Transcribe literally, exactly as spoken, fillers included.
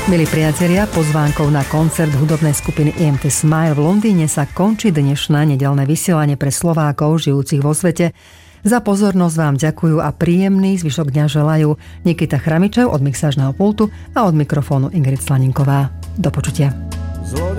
Milí priatelia, pozvánkou na koncert hudobnej skupiny í em té Smile v Londýne sa končí dnešné nedeľné vysielanie pre Slovákov žijúcich vo svete. Za pozornosť vám ďakujú a príjemný zvyšok dňa želajú Nikita Chramičev od mixážneho pultu a od mikrofónu Ingrid Slaninková. Do počutia.